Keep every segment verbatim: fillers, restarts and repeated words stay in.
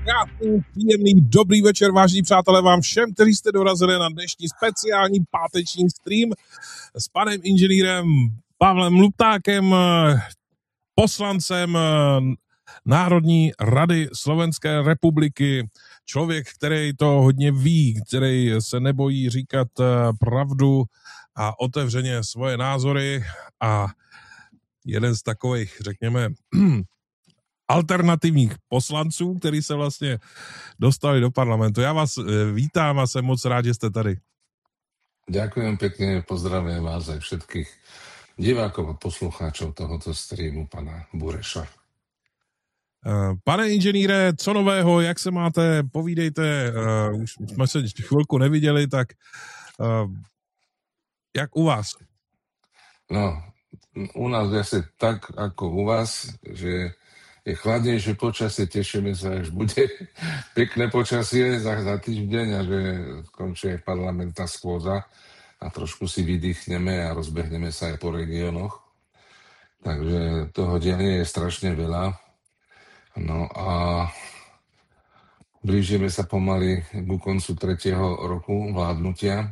Krásný, příjemný, dobrý večer, vážení přátelé, vám všem, kteří jste dorazili na dnešní speciální páteční stream s panem inženýrem Pavlem Luptákem, poslancem Národní rady Slovenské republiky. Člověk, který to hodně ví, který se nebojí říkat pravdu a otevřeně svoje názory a jeden z takových, řekněme, alternativních poslanců, kteří se vlastně dostali do parlamentu. Já vás vítám a jsem moc rád, že jste tady. Ďakujem pekne, pozdravujem vás aj všetkých divákov a poslucháčov tohoto streamu pana Bureša. Pane inženýre, co nového, jak se máte, povídejte, uh, už jsme se chvilku neviděli, tak uh, jak u vás? No, u nás je asi tak, ako u vás, že je chladnejšie počasie, tešíme sa, až bude pekné počasie za, za týždeň a že skončí parlamentná schôdza a trošku si vydýchneme a rozbehneme sa aj po regiónoch. Takže toho diania je strašne veľa. No a blížime sa pomaly ku koncu tretieho roku vládnutia,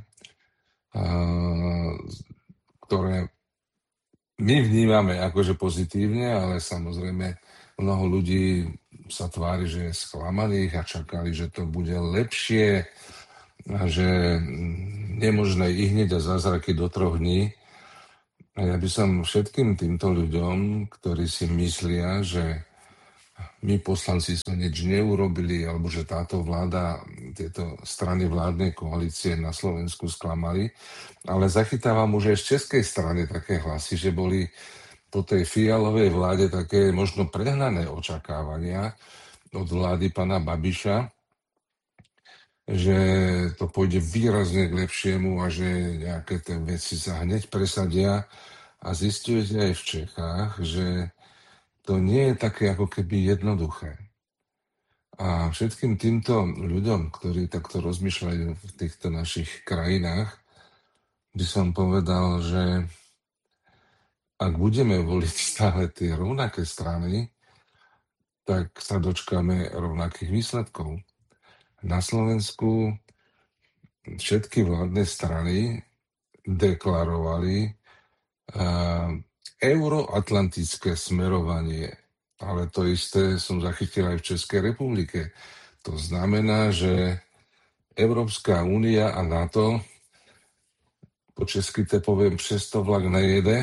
ktoré my vnímame akože pozitívne, ale samozrejme mnoho ľudí sa tvári, že je sklamaných a čakali, že to bude lepšie a že nemožné i hneď a zázraky do troch dní. A ja by som všetkým týmto ľuďom, ktorí si myslia, že my poslanci sme nič neurobili, alebo že táto vláda, tieto strany vládnej koalície na Slovensku sklamali, ale zachytávam už aj z českej strany také hlasy, že boli po tej Fialovej vláde také možno prehnané očakávania od vlády pana Babiša, že to pôjde výrazne k lepšiemu a že nejaké tie veci sa hneď presadia. A zistujete aj v Čechách, že to nie je také ako keby jednoduché. A všetkým týmto ľuďom, ktorí takto rozmýšľajú v týchto našich krajinách, by som povedal, že ak budeme voliť stále tie rovnaké strany, tak sa dočkáme rovnakých výsledkov. Na Slovensku všetky vládne strany deklarovali uh, euroatlantické smerovanie, ale to isté som zachytil aj v Českej republike. To znamená, že Európska únia a NATO, po česky to poviem, přes to vlak nejede.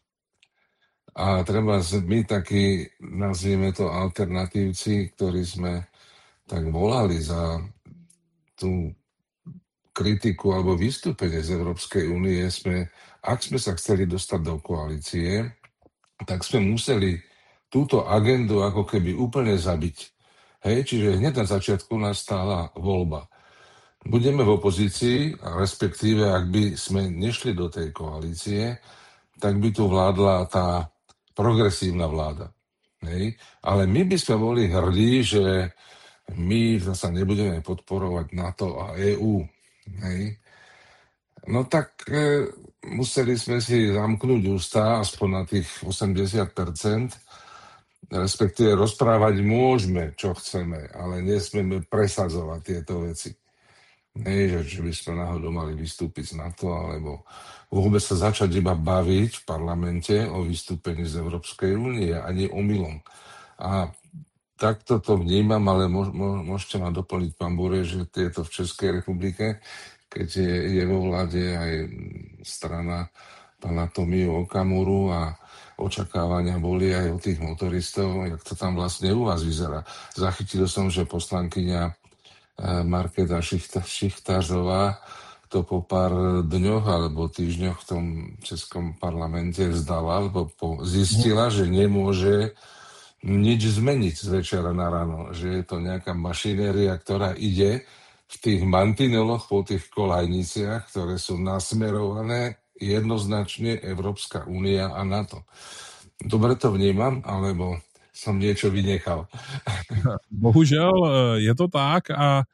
A treba my takí, nazvieme to alternatívci, ktorí sme tak volali za tú kritiku alebo vystúpenie z Európskej únie, sme, ak sme sa chceli dostať do koalície, tak sme museli túto agendu ako keby úplne zabiť. Hej, čiže hneď na začiatku nás stála voľba. Budeme v opozícii, respektíve ak by sme nešli do tej koalície, tak by tu vládla tá progresívna vláda. Hej? Ale my by sme boli hrdí, že my zasa nebudeme podporovať NATO a é ú. Hej? No tak e, museli sme si zamknúť ústa aspoň na tých osemdesiat percent, respektíve rozprávať môžeme, čo chceme, ale nesmieme presadzovať tieto veci. Nie, že, že by sme náhodou mali vystúpiť z NATO, alebo vôbec sa začať iba baviť v parlamente o vystúpení z Európskej únie, ani omylom. A takto to vnímam, ale môž, môžete ma doplniť, pán Bure, že je to v Českej republike, keď je, je vo vláde aj strana pána Tomio Okamuru a očakávania boli aj od tých motoristov, jak to tam vlastne u vás vyzerá. Zachytil som, že poslankyňa Markéta Šichtářová to po pár dňoch alebo týždňoch v tom českom parlamente vzdala, lebo zistila, že nemôže nič zmeniť z večera na ráno, že je to nejaká mašinéria, ktorá ide v tých mantineloch po tých kolajniciach, ktoré sú nasmerované jednoznačne Európska únia a NATO. Dobre to vnímam, alebo som niečo vynechal? Bohužel je to tak a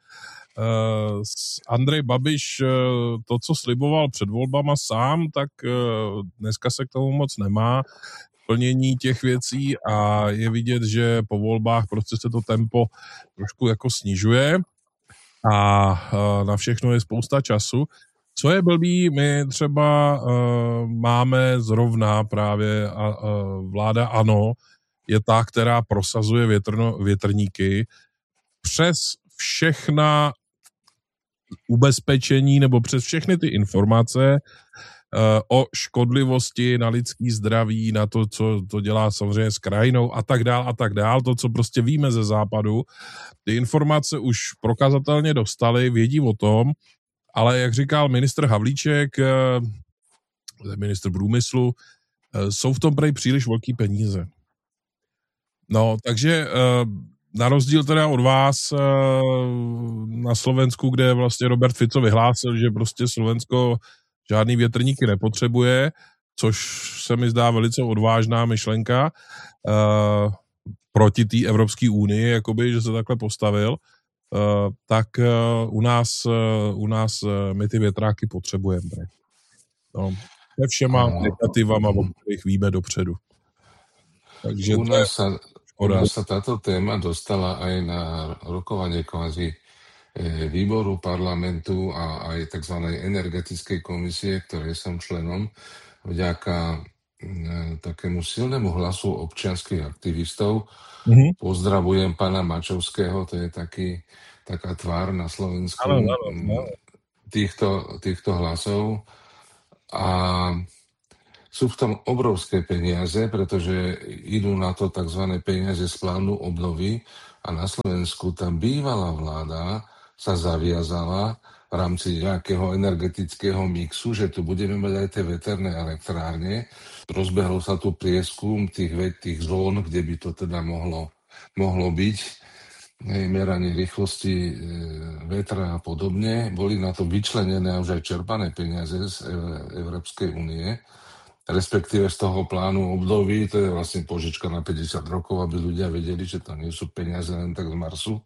Andrej Babiš to, co sliboval před volbama sám, tak dneska se k tomu moc nemá. plnění těch věcí a je vidět, že po volbách prostě se to tempo trošku jako snižuje a na všechno je spousta času. Co je blbý, my třeba uh, máme zrovna právě a, uh, vláda ANO je ta, která prosazuje větrno, větrníky přes všechna ubezpečení nebo přes všechny ty informace uh, o škodlivosti na lidský zdraví, na to, co to dělá samozřejmě s krajinou a tak dál a tak dál, to, co prostě víme ze západu. Ty informace už prokazatelně dostali, vědí o tom, ale jak říkal ministr Havlíček, uh, ministr průmyslu, uh, jsou v tom prej příliš velký peníze. No, takže uh, na rozdíl teda od vás na Slovensku, kde vlastně Robert Fico vyhlásil, že prostě Slovensko žádný větrníky nepotřebuje, což se mi zdá velice odvážná myšlenka uh, proti té Evropské unii, jakoby, že se takhle postavil, uh, tak uh, u nás, uh, u nás uh, my ty větráky potřebujeme. No, se všema negativama, o kterých víme dopředu. Takže u nás sa U nás sa táto téma dostala aj na rokovanie kvázi výboru parlamentu a aj tzv. Energetickej komisie, ktorej som členom, vďaka takému silnému hlasu občianskych aktivistov. Mm-hmm. Pozdravujem pána Mačovského, to je taký, taká tvár na Slovensku ano, ano, ano. Týchto, týchto hlasov. A sú v tom obrovské peniaze, pretože idú na to tzv. Peniaze z plánu obnovy a na Slovensku tá bývalá vláda sa zaviazala v rámci nejakého energetického mixu, že tu budeme mať aj tie veterné elektrárne. Rozbehol sa tu prieskum tých, tých zón, kde by to teda mohlo, mohlo byť. Meranie rýchlosti e, vetra a podobne. Boli na to vyčlenené už aj čerpané peniaze z e, Európskej únie, respektíve z toho plánu obnovy, to je vlastne požička na päťdesiat rokov, aby ľudia vedeli, že to nie sú peniaze len tak z Marsu.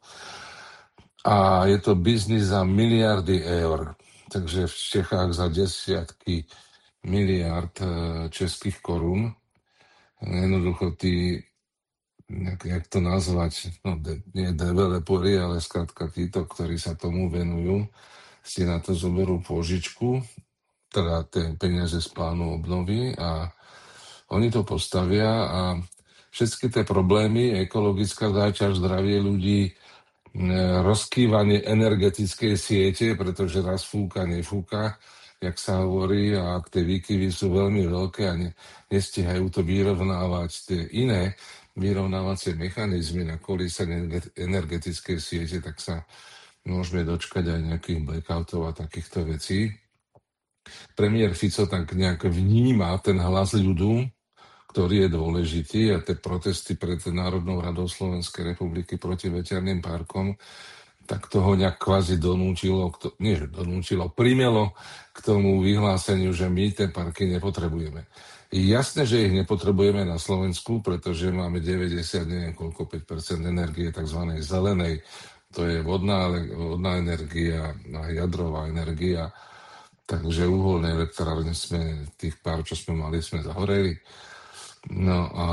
A je to biznis za miliardy eur. Takže v Čechách za desiatky miliard českých korún. Jednoducho tí, jak, jak to nazvať, no de, nie developeri, ale skrátka títo, ktorí sa tomu venujú, si na to zoberú požičku, teda tie peniaze z plánu obnovy a oni to postavia a všetky tie problémy, ekologická záťaž, zdravie ľudí, rozkývanie energetickej siete, pretože raz fúka, nefúka, jak sa hovorí, a ak tie výkyvy sú veľmi veľké a ne, nestihajú to vyrovnávať tie iné vyrovnávacie mechanizmy na kolísanie energetickej siete, tak sa môžeme dočkať aj nejakých blackoutov a takýchto vecí. Premiér Fico tak nejak vníma ten hlas ľudu, ktorý je dôležitý, a tie protesty pred Národnou radou Slovenskej republiky proti veterným parkom, tak toho nejak kvázi donútilo, nie že donútilo, primelo k tomu vyhláseniu, že my tie parky nepotrebujeme. Je jasné, že ich nepotrebujeme na Slovensku, pretože máme deväťdesiat, neviem koľko, päť percent energie tzv. Zelenej. To je vodná, vodná energia a jadrová energia. Takže uholné elektrárne sme, tých pár, čo sme mali, sme zahoreli. No a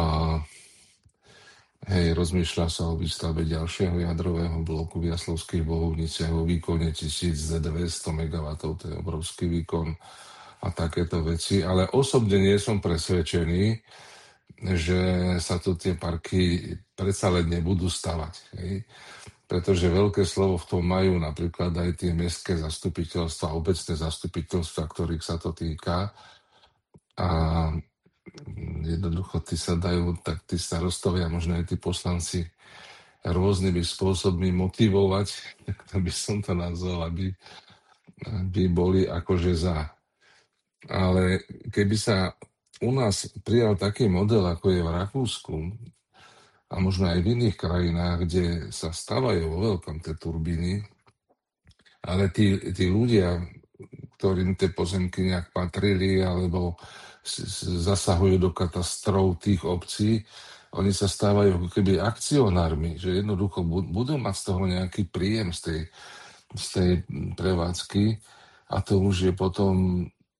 hej, rozmýšľa sa o výstavbe ďalšieho jadrového bloku v Jaslovských Bohuniciach o výkone tisícdvesto megawattov, to je obrovský výkon a takéto veci. Ale osobne nie som presvedčený, že sa tu tie parky predsa len nebudú stavať. Hej. Pretože veľké slovo v tom majú napríklad aj tie mestské zastupiteľstva, obecné zastupiteľstva, ktorých sa to týka. A jednoducho tí sa dajú, tak tí starostovia, možno aj tí poslanci, rôznymi spôsobmi motivovať, tak by som to nazval, aby, aby boli akože za. Ale keby sa u nás prijal taký model, ako je v Rakúsku, a možno aj v iných krajinách, kde sa stavajú vo veľkom tie turbíny, ale tí, tí ľudia, ktorým tie pozemky nejak patrili alebo zasahujú do katastrov tých obcí, oni sa stávajú ako keby akcionármi, že jednoducho budú mať z toho nejaký príjem z tej, z tej prevádzky a to už je potom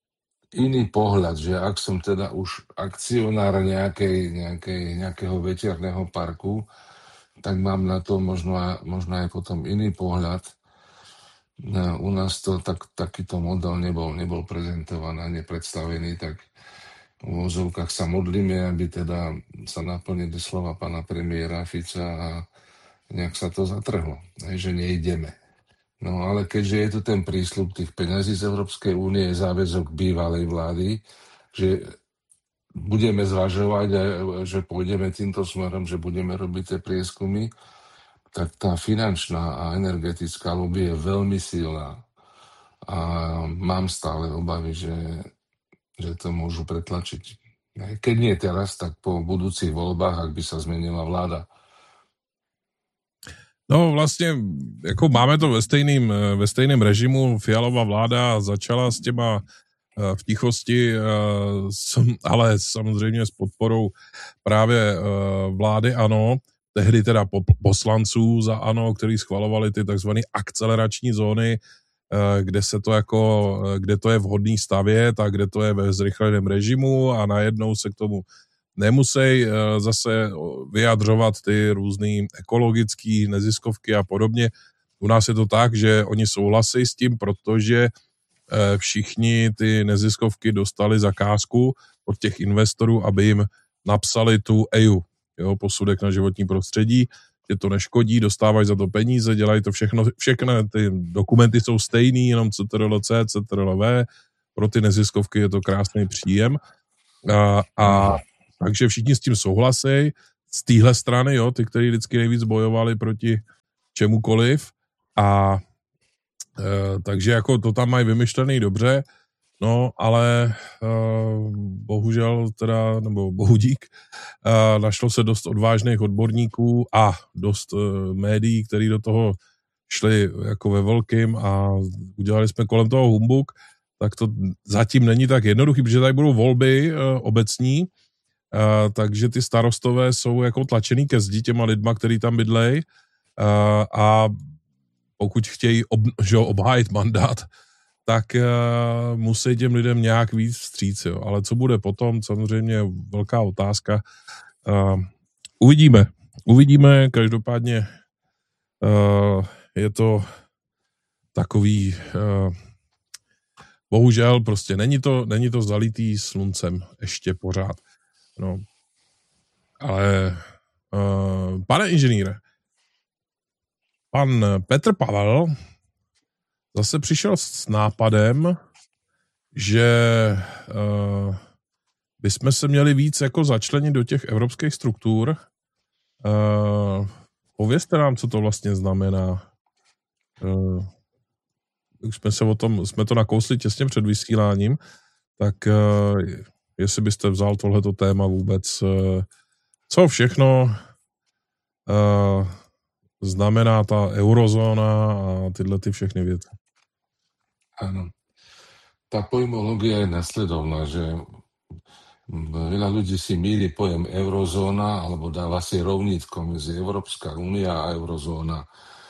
iný pohľad, že ak som teda už akcionár nejakej, nejakej, nejakého veterného parku, tak mám na to možno, možno aj potom iný pohľad. No, u nás to tak, takýto model nebol, nebol prezentovaný, nepredstavený, tak v úvozovkách sa modlíme, aby teda sa naplnili slova pána premiéra Fica a nejak sa to zatrhlo, že nejdeme. No ale keďže je tu ten prísľub tých peňazí z Európskej únie, záväzok bývalej vlády, že budeme zvažovať, že pôjdeme týmto smerom, že budeme robiť tie prieskumy, tak tá finančná a energetická lobby je veľmi silná. A mám stále obavy, že, že to môžu pretlačiť. Keď nie teraz, tak po budúcich voľbách, ak by sa zmenila vláda. No vlastně, jako máme to ve stejným, ve stejném režimu. Fialová vláda začala s těma v tichosti, ale samozřejmě s podporou právě vlády ANO, tehdy teda poslanců za ANO, kteří schvalovali ty takzvané akcelerační zóny, kde se to jako, kde to je vhodný stavět a kde to je ve zrychleném režimu a najednou se k tomu nemusí zase vyjadřovat ty různý ekologický neziskovky a podobně. U nás je to tak, že oni souhlasí s tím, protože všichni ty neziskovky dostali zakázku od těch investorů, aby jim napsali tu E I U, jo, posudek na životní prostředí, že to neškodí, dostávají za to peníze, dělají to všechno, všechny ty dokumenty jsou stejný, jenom C T R L C, C T R L V, pro ty neziskovky je to krásný příjem. A, a takže všichni s tím souhlasí, z téhle strany, jo, ty, kteří vždycky nejvíc bojovali proti čemukoliv a e, takže jako to tam mají vymyšlený dobře, no ale e, bohužel teda, nebo bohudík, e, našlo se dost odvážných odborníků a dost e, médií, který do toho šli jako ve velkým a udělali jsme kolem toho humbuk, tak to zatím není tak jednoduchý, protože tady budou volby e, obecní, Uh, takže ty starostové jsou jako tlačený ke zdi těma lidma, který tam bydlej uh, a pokud chtějí ob, že, obhájit mandát, tak uh, musí těm lidem nějak víc vstříc, jo. Ale co bude potom, samozřejmě je velká otázka. Uh, uvidíme. Uvidíme, každopádně uh, je to takový uh, bohužel prostě není to, není to zalitý sluncem ještě pořád. No, ale uh, pane inženýre, pan Petr Pavel zase přišel s nápadem, že uh, bychom se měli víc jako začlenit do těch evropských struktur. Uh, povězte nám, co to vlastně znamená. Uh, už jsme se o tom, jsme to nakousli těsně před vysíláním, tak uh, jestli byste vzal tohleto téma vůbec, co všechno uh, znamená ta eurozóna a tyhle ty všechny věci. Áno. Tá pojmológia je nasledovná, že veľa ľudí si mýli pojem eurozóna alebo dáva si rovnítko medzi Európska únia a eurozóna.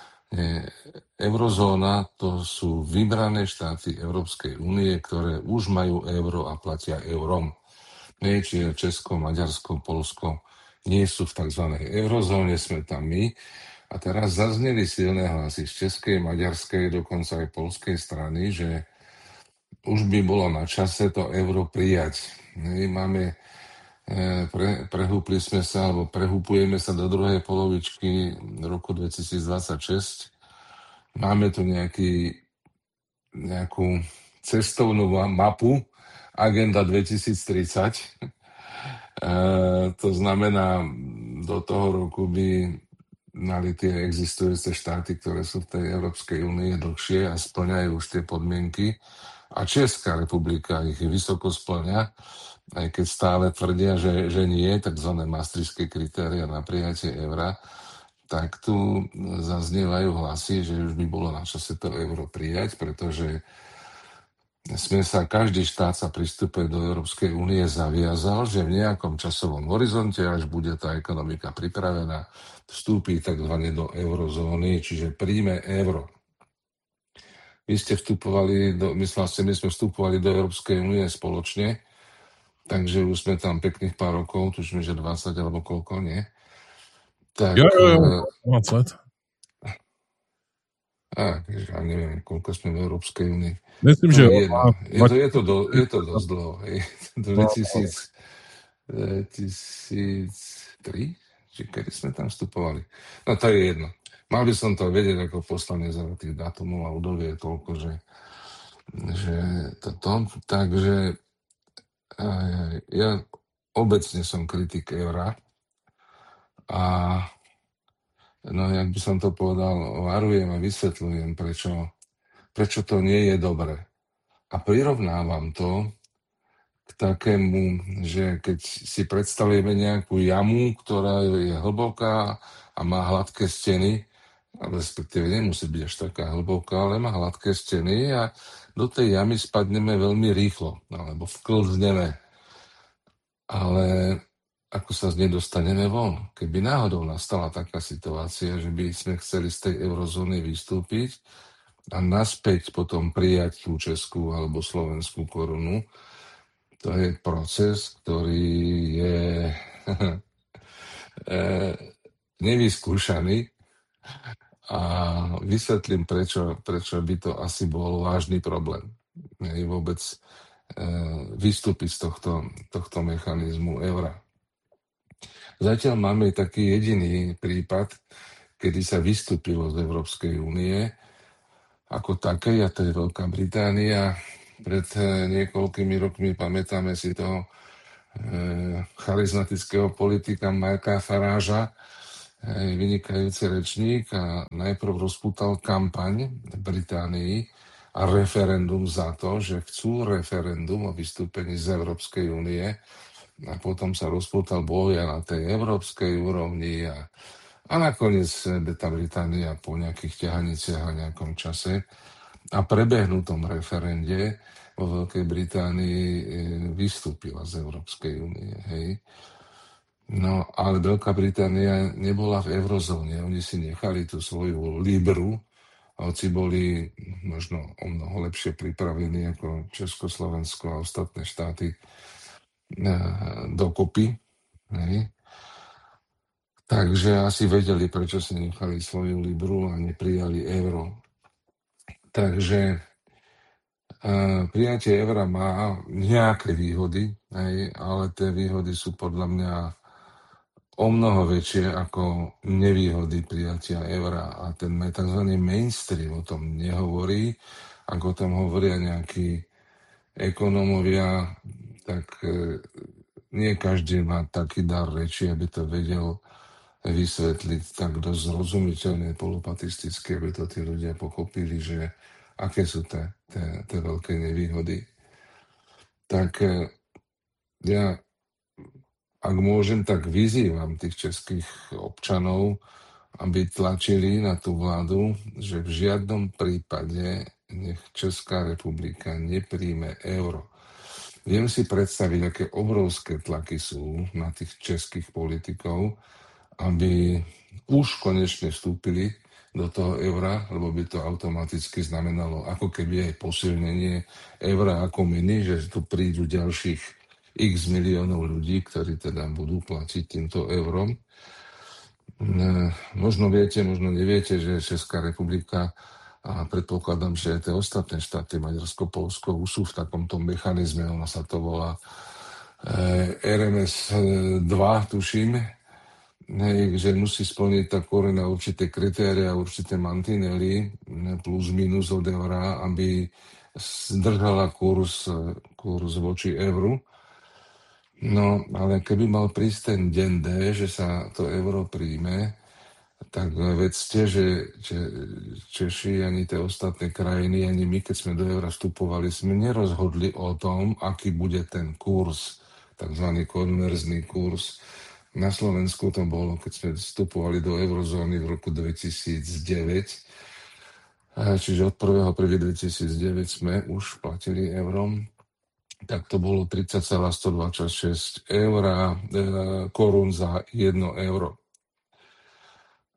Eurozóna to sú vybrané štáty Európskej únie, ktoré už majú euro a platia eurom. Nie, čiže Česko, Maďarsko, Polsko nie sú v tzv. Eurozóne, sme tam my. A teraz zazneli silné hlasy z českej, maďarskej, dokonca aj polskej strany, že už by bolo na čase to euro prijať. My máme, pre, prehúpli sme sa, alebo prehúpujeme sa do druhej polovičky roku dvetisícdvadsaťšesť. Máme tu nejaký, nejakú cestovnú mapu, Agenda dvetisíctridsať. E, to znamená, do toho roku by mali tie existujúce štáty, ktoré sú v tej Európskej únii dlhšie a splňajú už tie podmienky. A Česká republika ich vysoko splňa, aj keď stále tvrdia, že, že nie, takzvané maastrichtské kritéria na prijatie eura, tak tu zaznievajú hlasy, že už by bolo na čase to euro prijať, pretože sme sa, každý štát sa pri vstupe do Európskej únie zaviazal, že v nejakom časovom horizonte, až bude tá ekonomika pripravená, vstúpi tzv. Do eurozóny, čiže príjme euro. vy ste vstupovali, do, my, vlastne my sme vstupovali do Európskej únie spoločne, takže už sme tam pekných pár rokov, tuším, že dvadsať alebo koľko, nie? Tak... Jo, jo, jo, dvacet. A, ja neviem, koľko sme v Európskej únii. Myslím, no, že je, no. je, to, je, to do, je to dosť dlho. dvetisíctri? Či kedy sme tam vstupovali? No to je jedno. Mal by som to vedieť ako poslanec za tých dátumov a údovie je toľko, že, že toto. Takže ja obecne som kritik eura a no, jak by som to povedal, varujem a vysvetľujem, prečo, prečo to nie je dobre. A prirovnávam to k takému, že keď si predstavíme nejakú jamu, ktorá je hlboká a má hladké steny, respektíve nemusí byť až taká hlboká, ale má hladké steny a do tej jamy spadneme veľmi rýchlo, alebo vklzneme. Ale ako sa z nej dostaneme von? Keby náhodou nastala taká situácia, že by sme chceli z tej eurozóny vystúpiť a naspäť potom prijať tú českú alebo slovenskú korunu, to je proces, ktorý je nevyskúšaný a vysvetlím, prečo, prečo by to asi bol vážny problém. Je vôbec vystúpiť z tohto, tohto mechanizmu eura. Zatiaľ máme taký jediný prípad, kedy sa vystúpilo z Európskej únie ako takej, a to je Veľká Británia. Pred niekoľkými rokmi pamätáme si toho e, charizmatického politika Marka Faragea, e, vynikajúci rečník, a najprv rozpútal kampaň v Británii a referendum za to, že chcú referendum o vystúpení z Európskej únie. A potom sa rozpútal boj na tej európskej úrovni a, a nakoniec tá Británia po nejakých ťahaniciach a nejakom čase a prebehnutom referende vo Veľkej Británii vystúpila z Európskej únie. Hej. No, ale Veľká Británia nebola v eurozóne. Oni si nechali tú svoju libru, hoci boli možno o mnoho lepšie pripravení ako Československo a ostatné štáty dokopy. Hej. Takže asi vedeli, prečo si nechali svoju libru a neprijali euro. Takže uh, prijatie eura má nejaké výhody, hej, ale tie výhody sú podľa mňa o mnoho väčšie ako nevýhody prijatia eura. A ten tzv. Mainstream o tom nehovorí. Ak o tom hovoria nejakí ekonómovia, tak nie každý má taký dar reči, aby to vedel vysvetliť tak dosť zrozumiteľne, polopatisticky, aby to tí ľudia pochopili, že aké sú tie, tie, tie veľké nevýhody. Tak ja, ak môžem, tak vyzývam tých českých občanov, aby tlačili na tú vládu, že v žiadnom prípade nech Česká republika nepríjme euro. Viem si predstaviť, aké obrovské tlaky sú na tých českých politikov, aby už konečne vstúpili do toho eura, lebo by to automaticky znamenalo ako keby aj posilnenie eura ako meny, že tu prídu ďalších x miliónov ľudí, ktorí teda budú platiť týmto eurom. Možno viete, možno neviete, že Česká republika, a predpokladám, že aj tie ostatné štáty, Maďarsko, Poľsko, už sú v takomto mechanizme, ono sa to volá er em es dva, tuším, že musí splniť tá korena určité kritéria, určité mantinely, plus minus od eura, aby zdržala kurz, kurz voči euru. No, ale keby mal prísť ten deň D, že sa to euro príjme, tak vedzte, že, že Češi ani tie ostatné krajiny, ani my, keď sme do eura vstupovali, sme nerozhodli o tom, aký bude ten kurz, takzvaný konverzný kurz. Na Slovensku to bolo, keď sme vstupovali do eurozóny v roku dvetisícdeväť, čiže od prvého prvého dvetisícdeväť sme už platili eurom, tak to bolo tridsať celá stodvadsaťšesť eur, korún za jedno euro.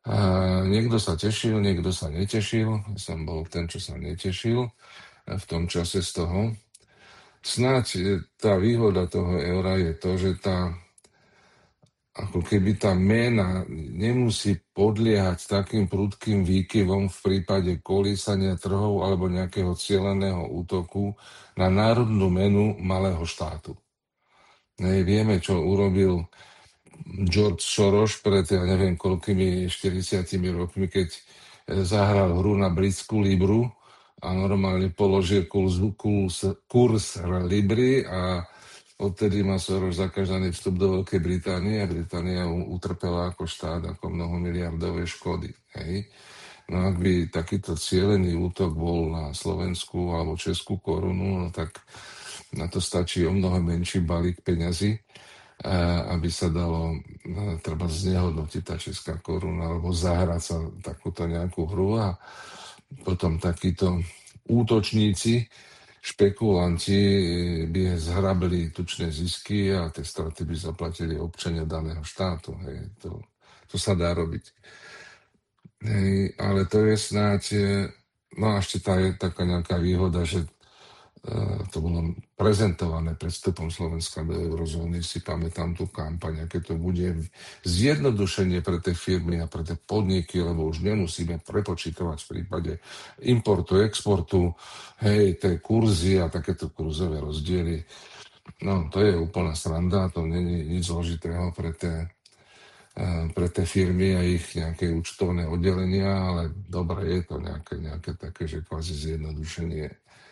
A niekto sa tešil, niekto sa netešil. Ja som bol ten, čo sa netešil v tom čase z toho. Snáď tá výhoda toho eura je to, že tá ako keby tá mena nemusí podliehať takým prudkým výkyvom v prípade kolísania trhov alebo nejakého cieľeného útoku na národnú menu malého štátu. Ne, vieme, čo urobil George Soros pred, ja neviem, koľkými štyridsiatimi rokmi, keď zahral hru na britskú libru a normálne položil kurz, kurz, kurz libry a odtedy má Soros zakázaný vstup do Veľkej Británie a Británia utrpela ako štát ako mnohomiliardové škody. Hej. No ak by takýto cielený útok bol na slovenskú alebo českú korunu, no tak na to stačí o mnoho menší balík peňazí, aby sa dalo treba znehodnotiť tá česká koruna alebo zahrať sa takúto nejakú hru a potom takíto útočníci, špekulanti by zhrabili tučné zisky a tie straty by zaplatili občania daného štátu. Hej. To, to sa dá robiť. Hej, ale to je snáď, no a ešte tá je taká nejaká výhoda, že to bolo prezentované pred vstupom Slovenska do eurozóny, si pamätám tú kampaň, aké to bude zjednodušenie pre tie firmy a pre tie podniky, lebo už nemusíme prepočítovať v prípade importu, exportu, hej, tie kurzy a takéto kurzové rozdiely. No, to je úplná sranda, to nie je nič zložitého pre tie, pre tie firmy a ich nejaké účtovné oddelenia, ale dobre je to nejaké, nejaké také, že kvázi zjednodušenie.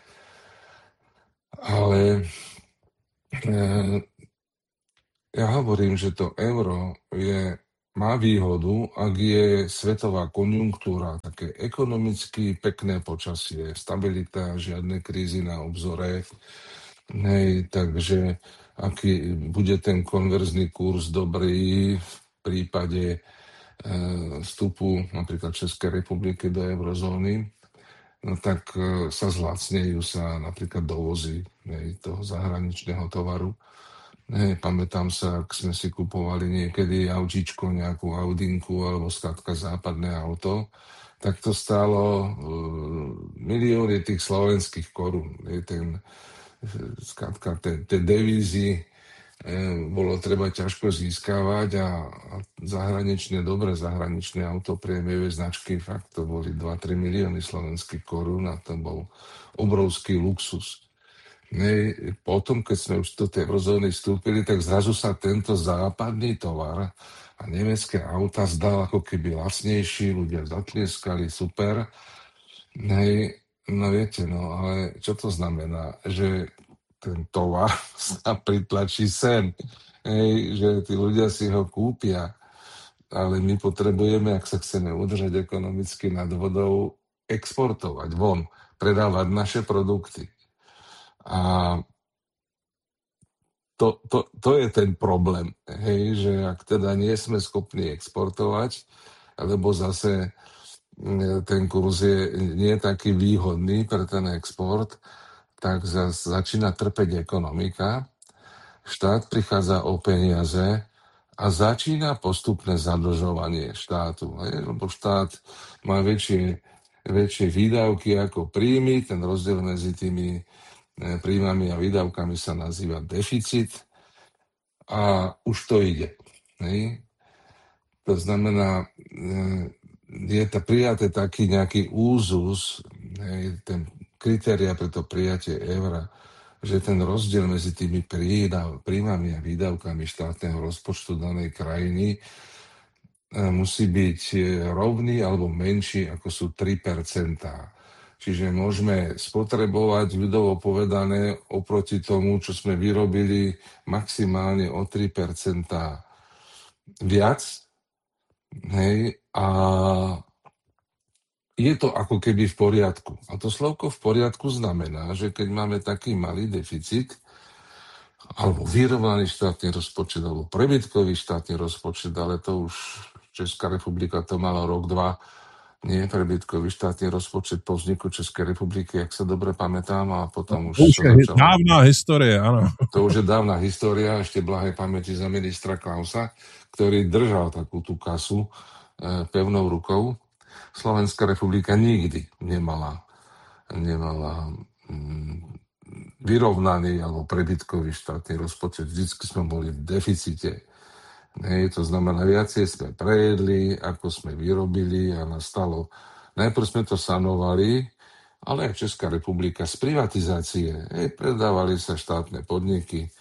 Ale e, ja hovorím, že to euro je, má výhodu, ak je svetová konjunktúra, také ekonomicky pekné počasie, stabilita, žiadne krízy na obzore. Hej, takže aký bude ten konverzný kurz dobrý v prípade e, vstupu napríklad Českej republiky do eurozóny, no tak sa zlacnejú sa napríklad dovozy, hej, toho zahraničného tovaru. Hej, pamätám sa, ak sme si kupovali niekedy autíčko, nejakú Audinku alebo skrátka západné auto, tak to stálo uh, milióny tých slovenských korún. Hej, ten, skrátka, tie devízy bolo treba ťažko získavať a, a zahraničné, dobré zahraničné auto prémiové značky, fakt to boli dva tri milióny slovenských korún a to bol obrovský luxus. Nej, potom, keď sme už do tej eurozóny vstúpili, tak zrazu sa tento západný tovar a nemecké auta zdal ako keby lacnejší, ľudia zatlieskali, super. Nej, no viete, no ale čo to znamená? Že ten tovar sa pritlačí sem. Hej, že tí ľudia si ho kúpia. Ale my potrebujeme, ak sa chceme udržať ekonomicky nad vodou, exportovať von, predávať naše produkty. A to, to, to je ten problém. Hej, že ak teda nie sme schopní exportovať, alebo zase ten kurz je nie taký výhodný pre ten export, tak začína trpeť ekonomika, štát prichádza o peniaze a začína postupné zadlžovanie štátu. Lebo štát má väčšie, väčšie výdavky ako príjmy, ten rozdiel medzi tými príjmami a výdavkami sa nazýva deficit a už to ide. To znamená, je to prijaté taký nejaký úzus, ten kritéria pre to prijatie eura, že ten rozdiel medzi tými príjmami a výdavkami štátneho rozpočtu danej krajiny musí byť rovný alebo menší, ako sú tri percentá. Čiže môžeme spotrebovať, ľudovo povedané, oproti tomu, čo sme vyrobili, maximálne o tri percentá viac. Hej, a je to ako keby v poriadku. A to slovko v poriadku znamená, že keď máme taký malý deficit, alebo vyrovnaný štátny rozpočet, alebo prebytkový štátny rozpočet, ale to už Česká republika to mala rok, dva, nie prebytkový štátny rozpočet po vzniku Českej republiky, ak sa dobre pamätám, a potom už to sa je začalo... dávna história, áno. To už je dávna história, ešte blahej pamäti za ministra Klausa, ktorý držal takú tú kasu pevnou rukou. Slovenská republika nikdy nemala, nemala vyrovnaný alebo prebytkový štátny rozpočet. Vždycky sme boli v deficite. Hej, to znamená, viacej sme prejedli, ako sme vyrobili a nastalo. Najprv sme to sanovali, ale aj Česká republika z privatizácie. Hej, predávali sa štátne podniky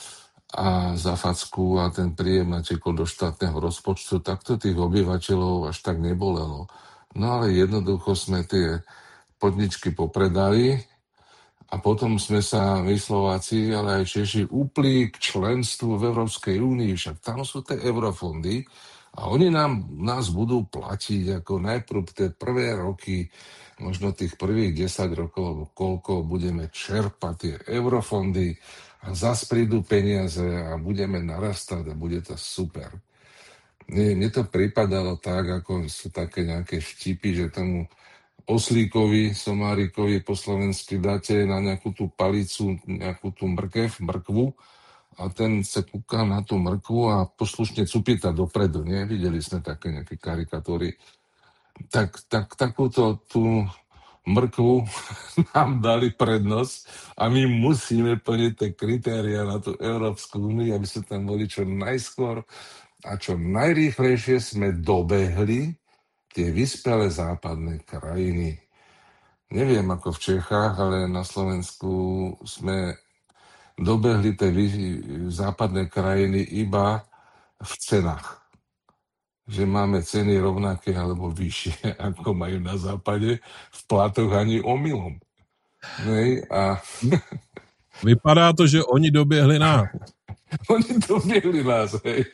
a za facku a ten príjem natekol do štátneho rozpočtu, tak to tých obyvateľov až tak nebolelo. No ale jednoducho sme tie podničky popredali a potom sme sa, my Slováci, ale aj Češi, upli k členstvu v Európskej únii. Však tam sú tie eurofondy a oni nám, nás budú platiť ako najprv tie prvé roky, možno tých prvých desať rokov, alebo koľko budeme čerpať tie eurofondy a zas prídu peniaze a budeme narastať a bude to super. Mne, mne to pripadalo tak, ako sú také nejaké vtipy, že tomu oslíkovi, somárikovi po slovensky dáte na nejakú tú palicu, nejakú tú mrkev, mrkvu a ten sa kúka na tú mrkvu a poslušne cupita dopredu, nie? Videli sme také nejaké karikatúry. Tak, tak takúto tú mrkvu nám dali prednosť a my musíme plniť tie kritéria na tú Európsku úniu, aby sme tam boli čo najskôr a čo najrýchlejšie sme dobehli tie vyspelé západné krajiny. Neviem ako v Čechách, ale na Slovensku sme dobehli tie západné krajiny iba v cenách. Že máme ceny rovnaké alebo vyššie, ako majú na západe, v platoch ani omylom. Nej, a... Vypadá to, že oni doběhli nás. Oni doběhli nás, hej.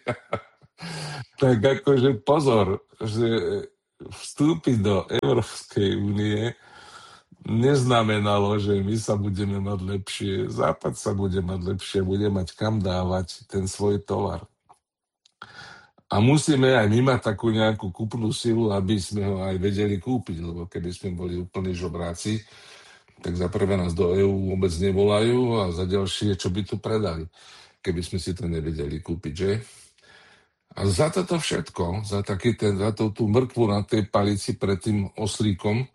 Tak akože pozor, že vstúpiť do Európskej únie neznamenalo, že my sa budeme mať lepšie. Západ sa bude mať lepšie, bude mať kam dávať ten svoj tovar. A musíme aj my mať takú nejakú kúpnu silu, aby sme ho aj vedeli kúpiť, lebo keby sme boli úplní žobráci, tak za prvé nás do EÚ vôbec nevolajú a za ďalšie, čo by tu predali, keby sme si to nevedeli kúpiť, že? A za toto všetko, za, taký ten, za tú, tú mrkvu na tej palici pred tým oslíkom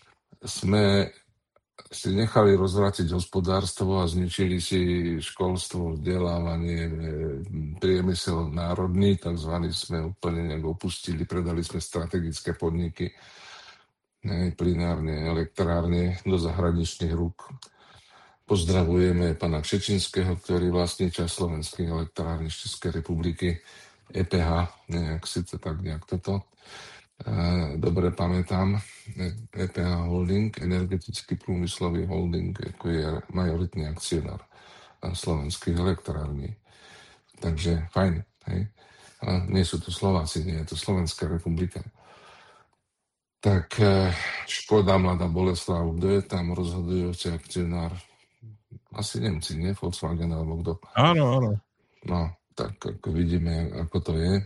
sme si nechali rozvrátiť hospodárstvo a zničili si školstvo, vzdelávanie, priemysel národný, takzvaný sme úplne nejak opustili, predali sme strategické podniky, ne, plinárne, elektrárne do zahraničných rúk. Pozdravujeme pána Kšečinského, ktorý vlastní časť slovenských elektrární z Českej republiky, é pé há, nejak si to tak nejak toto. Dobre pamätám, é pé há Holding, energetický průmyslový holding, ako je majoritný akcionár slovenských elektrární. Takže fajn, hej. A nie sú to Slováci, nie je to Slovenská republika. Tak Škoda, Mladá Boleslav, kto je tam rozhodujúci akcionár? Asi Nemci, nie? Volkswagen alebo kto? Áno, áno. No, tak ako vidíme, ako to je.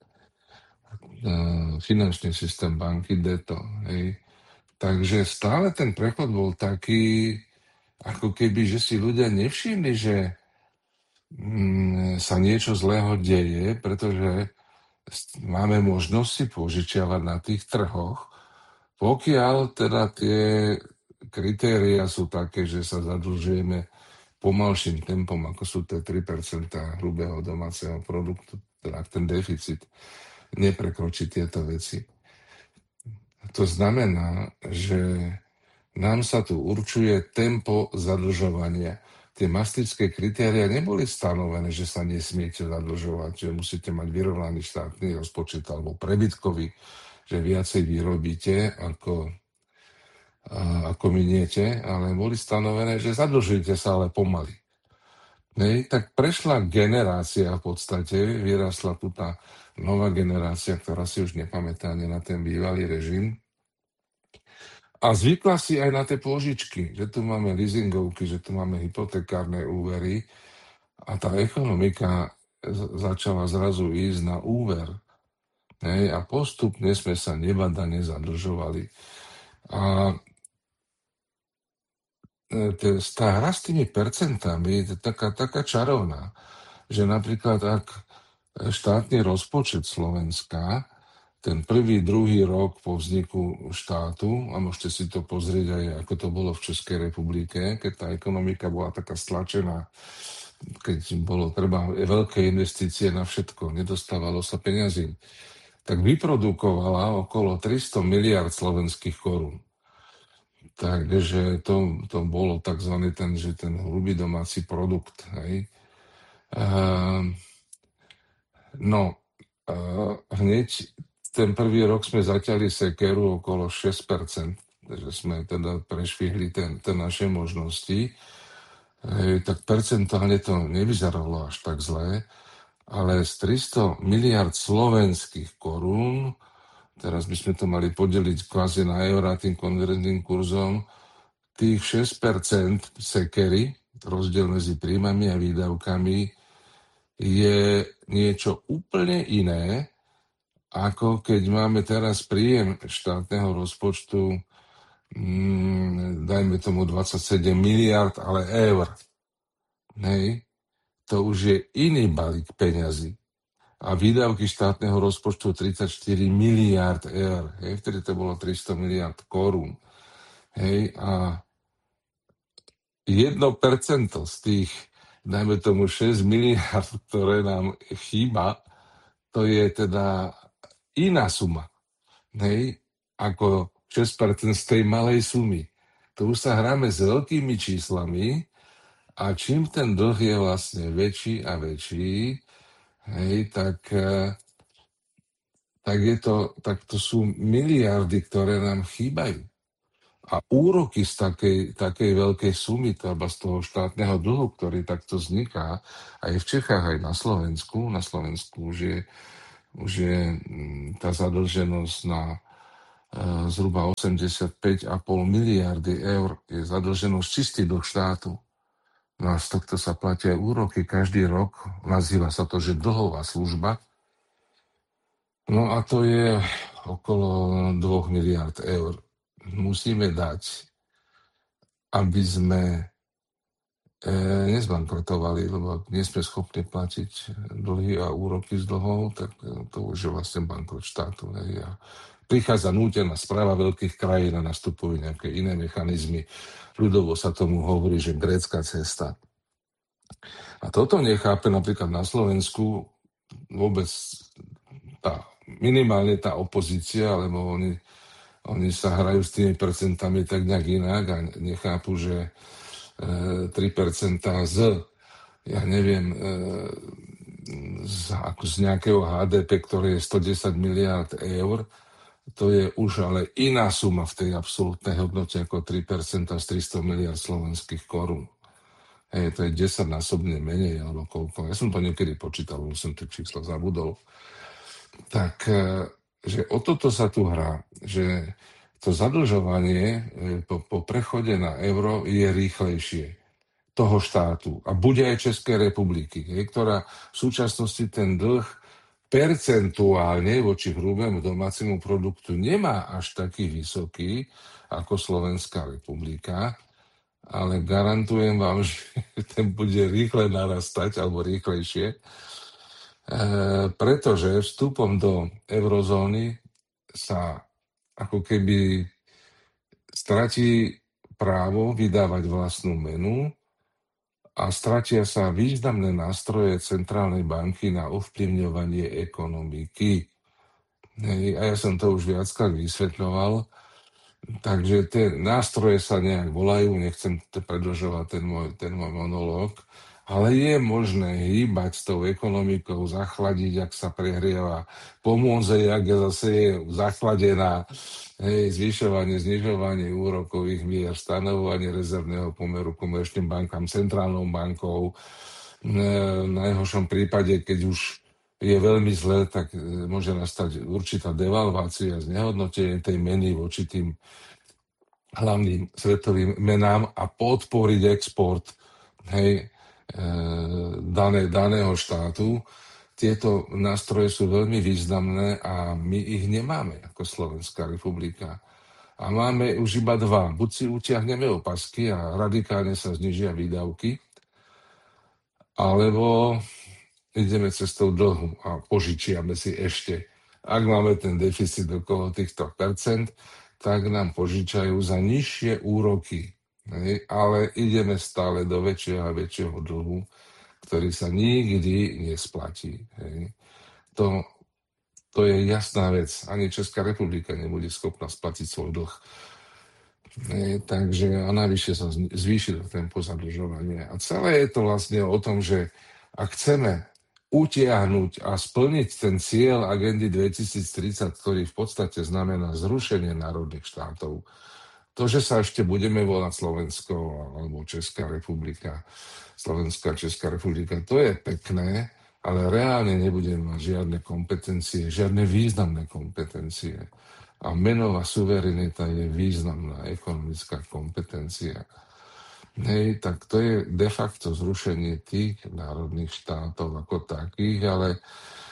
Finančný systém banky dé to. Hej. Takže stále ten prechod bol taký, ako keby, že si ľudia nevšimli, že mm, sa niečo zlého deje, pretože máme možnosť si požičiavať na tých trhoch, pokiaľ teda tie kritéria sú také, že sa zadlžujeme pomalším tempom, ako sú tie tri percentá hrubého domáceho produktu, teda ten deficit neprekročí tieto veci. To znamená, že nám sa tu určuje tempo zadlžovania. Tie maastrichtské kritéria neboli stanovené, že sa nesmiete zadlžovať, že musíte mať vyrovnaný štátny rozpočet alebo prebytkový, že viacej vyrobíte ako ako miniete, ale boli stanovené, že zadlžujete sa, ale pomaly. Nej, tak prešla generácia v podstate, vyrastla tu tá nová generácia, ktorá si už nepamätá ani na ten bývalý režim a zvykla si aj na tie pôžičky, že tu máme leasingovky, že tu máme hypotekárne úvery a tá ekonomika začala zrazu ísť na úver. Nej, a postupne sme sa nebadane zadlžovali. A tá hra s tými percentami je taká, taká čarovná, že napríklad ak štátny rozpočet Slovenska ten prvý, druhý rok po vzniku štátu, a môžete si to pozrieť aj, ako to bolo v Českej republike, keď tá ekonomika bola taká stlačená, keď bolo treba veľké investície na všetko, nedostávalo sa peňazí, tak vyprodukovala okolo tristo miliard slovenských korún. Takže to, to bolo takzvaný ten, že ten hrubý domáci produkt. Hej. Uh, no, uh, hneď ten prvý rok sme zaťali sekeru okolo šesť percent, že sme teda prešvihli ten, ten naše možnosti. Hej, tak percentuálne to nevyzeralo až tak zlé, ale z tristo miliard slovenských korún, teraz by sme to mali podeliť kvázi na eurá tým konvertným kurzom, tých šesť percent sekery, rozdiel medzi príjmami a výdavkami, je niečo úplne iné, ako keď máme teraz príjem štátneho rozpočtu, mm, dajme tomu dvadsaťsedem miliard, ale eur. Hej. To už je iný balík peňazí. A výdavky štátneho rozpočtu tridsaťštyri miliard eur. Hej. Vtedy to bolo tristo miliard korún. Hej. A jedno percento z tých, dajme tomu šesť miliard, ktoré nám chýba, to je teda iná suma. Hej. Ako šesť percent z tej malej sumy. To už sa hráme s veľkými číslami a čím ten dlh je vlastne väčší a väčší, hej, tak, tak, je to, tak to sú miliardy, ktoré nám chýbajú. A úroky z takej, takej veľkej sumy, teda z toho štátneho dlhu, ktorý takto vzniká, aj v Čechách, aj na Slovensku, na Slovensku už je, už je tá zadlženosť na uh, zhruba osemdesiatpäť celá päť miliardy eur, je zadlženosť čistý dlh štátu. No a z tohto sa platia úroky každý rok, nazýva sa to, že dlhová služba. No a to je okolo dvoch miliard eur. Musíme dať, aby sme e, nezbankrotovali, lebo nie sme schopní platiť dlhy a úroky z dlhov, tak to už je vlastne bankrot štátu. Ne? A prichádza nútená správa veľkých krajín a nastupujú nejaké iné mechanizmy. Ľudovo sa tomu hovorí, že grécka cesta. A toto nechápe napríklad na Slovensku vôbec tá, minimálne tá opozícia, lebo oni Oni sa hrajú s tými percentami tak nejak inak a nechápu, že e, tri percentá z, ja neviem, e, z, ako z nejakého há dé pé, ktoré je stodesať miliárd eur, to je už ale iná suma v tej absolútnej hodnote ako tri percentá z tristo miliárd slovenských korún. Hej, to je desaťnásobne menej, alebo koľko. Ja som to niekedy počítal, už som tie čísla zabudol. Tak... E, že o toto sa tu hrá, že to zadlžovanie po, po prechode na euro je rýchlejšie toho štátu a bude aj Českej republiky, ktorá v súčasnosti ten dlh percentuálne voči hrubému domácemu produktu nemá až taký vysoký ako Slovenská republika, ale garantujem vám, že ten bude rýchle narastať alebo rýchlejšie, E, pretože vstupom do eurozóny sa ako keby stratí právo vydávať vlastnú menu a stratia sa významné nástroje centrálnej banky na ovplyvňovanie ekonomiky. Hej, a ja som to už viackrát vysvetľoval, takže tie nástroje sa nejak volajú, nechcem predĺžovať ten môj, ten môj monológ, ale je možné hýbať s tou ekonomikou, zachladiť, ak sa prehrieva, pomôcť, ak je zase je zachladená, hej, zvyšovanie, znižovanie úrokových mier, stanovovanie rezervného pomeru komerčným bankám, centrálnou bankou. V najhoršom prípade, keď už je veľmi zle, tak môže nastať určitá devalvácia, znehodnotenie tej meny voči tým hlavným svetovým menám a podporiť export, hej, Dané, daného štátu. Tieto nástroje sú veľmi významné a my ich nemáme ako Slovenská republika. A máme už iba dva. Buď si utiahneme opasky a radikálne sa znižia výdavky, alebo ideme cestou dlhu a požičiame si ešte ak máme ten deficit okolo týchto percent, tak nám požičajú za nižšie úroky. Hej? Ale ideme stále do väčšieho a väčšieho dlhu, ktorý sa nikdy nesplatí. Hej? To, to je jasná vec. Ani Česká republika nebude schopná splatiť svoj dlh. E, takže a navyše sa zvýšilo tempo zadlžovania. A celé je to vlastne o tom, že ak chceme utiahnuť a splniť ten cieľ agendy dvetisíctridsať, ktorý v podstate znamená zrušenie národných štátov, to, že sa ešte budeme volať Slovensko alebo Česká republika, Slovenská Česká republika, to je pekné, ale reálne nebudeme mať žiadne kompetencie, žiadne významné kompetencie. A menová suverenita je významná ekonomická kompetencia. Hej, tak to je de facto zrušenie tých národných štátov ako takých, ale e,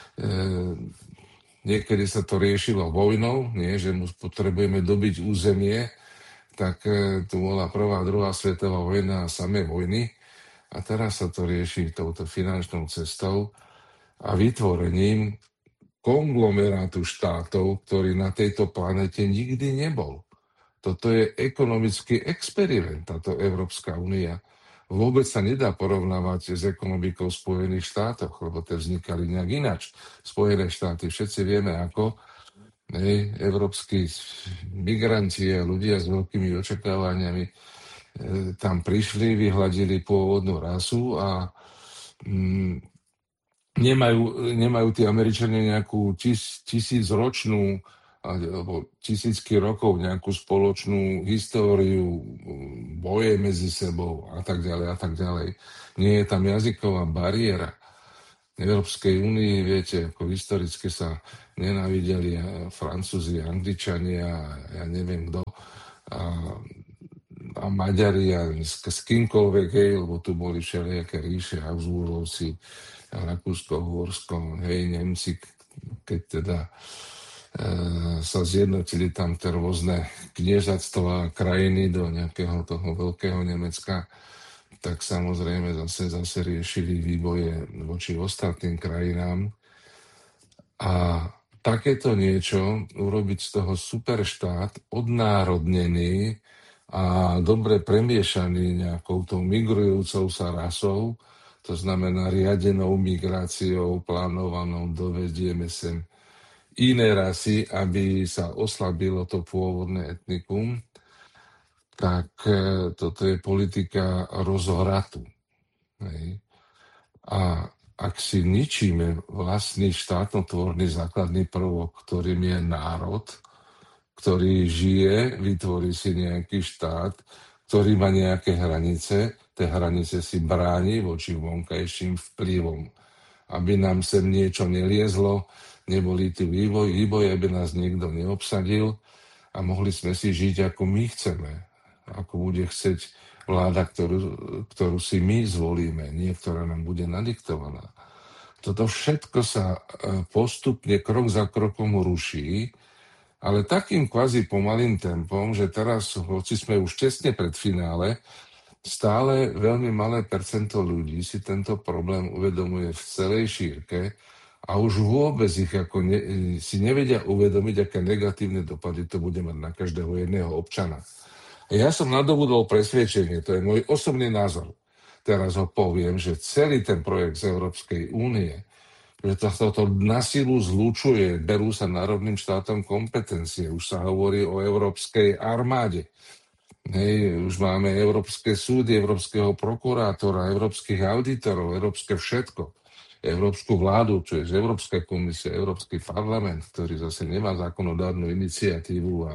niekedy sa to riešilo vojnou, nie, že mu potrebujeme dobiť územie, tak e, tu bola prvá, druhá svetová vojna a samé vojny a teraz sa to rieši touto finančnou cestou a vytvorením konglomerátu štátov, ktorý na tejto planete nikdy nebol. Toto je ekonomický experiment, táto Európska únia. Vôbec sa nedá porovnávať s ekonomikou Spojených štátov, lebo tie vznikali nejak ináč. Spojené štáty, všetci vieme ako, hej, európski migranti a ľudia s veľkými očakávaniami e, tam prišli, vyhladili pôvodnú rasu a mm, Nemajú, nemajú tí Američania nejakú tis, tisícročnú alebo tisícky rokov nejakú spoločnú históriu, boje medzi sebou a tak ďalej a tak ďalej. Nie je tam jazyková bariéra. V Európskej únii, viete, ako historicky sa nenávideli Francúzi, Angličania, ja neviem kto, a, a Maďari a s, s kýmkoľvek, hej, lebo tu boli všelijaké ríše, Habsburovci, Rakúsko, Uhorsko, hej, Nemci, keď teda e, sa zjednotili tam tie rôzne kniežatstvá a krajiny do nejakého toho veľkého Nemecka, tak samozrejme zase, zase riešili výboje voči ostatným krajinám. A takéto niečo, urobiť z toho superštát, odnárodnený a dobre premiešaný nejakou tou migrujúcou sa rasou, to znamená riadenou migráciou, plánovanou, dovedieme sem iné rasy, aby sa oslabilo to pôvodné etnikum, tak toto je politika rozvratu. Hej. A ak si ničíme vlastný štátotvorný základný prvok, ktorým je národ, ktorý žije, vytvorí si nejaký štát, ktorý má nejaké hranice, tie hranice si bráni voči vonkajším vplyvom. Aby nám sem niečo neliezlo, neboli tí vývoj, vývoj, aby nás niekto neobsadil a mohli sme si žiť, ako my chceme. Ako bude chceť vláda, ktorú, ktorú si my zvolíme, nie ktorá nám bude nadiktovaná. Toto všetko sa postupne, krok za krokom ruší, ale takým kvázi pomalým tempom, že teraz, hoci sme už tesne pred finále, stále veľmi malé percento ľudí si tento problém uvedomuje v celej šírke a už vôbec ich ako ne, si nevedia uvedomiť, aké negatívne dopady to bude mať na každého jedného občana. Ja som nadobudol presvedčenie, to je môj osobný názor. Teraz ho poviem, že celý ten projekt z Európskej únie, že to, toto na silu zlučuje, berú sa národným štátom kompetencie, už sa hovorí o európskej armáde. Hej, už máme európske súdy, európskeho prokurátora, európskych auditorov, európske všetko. Európsku vládu, čo je Európska komisia, Európsky parlament, ktorý zase nemá zákonodárnu iniciatívu a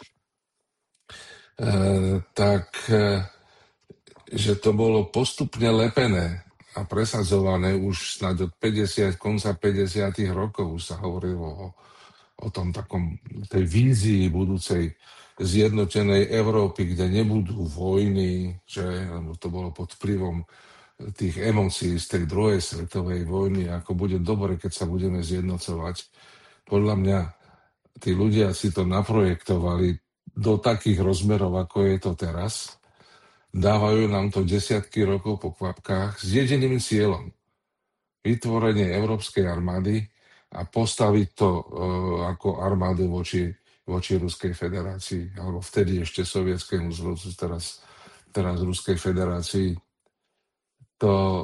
e, tak, e, že to bolo postupne lepené a presadzované už snáď od päťdesiat, konca päťdesiatych rokov už sa hovorilo o, o tom takom, tej vízii budúcej zjednotenej Európy, kde nebudú vojny, že, lebo to bolo pod vplyvom tých emócií z tej druhej svetovej vojny, ako bude dobre, keď sa budeme zjednocovať. Podľa mňa tí ľudia si to naprojektovali do takých rozmerov, ako je to teraz. Dávajú nám to desiatky rokov po kvapkách s jediným cieľom. Vytvorenie Európskej armády, a postaviť to uh, ako armádu voči, voči Ruskej federácii, alebo vtedy ešte Sovietskému zväzu, teraz, teraz Ruskej federácii. To,